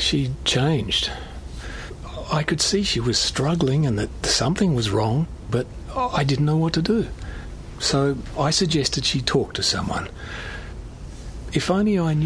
She'd changed. I could see she was struggling and that something was wrong, but I didn't know what to do. So I suggested she talk to someone. If only I knew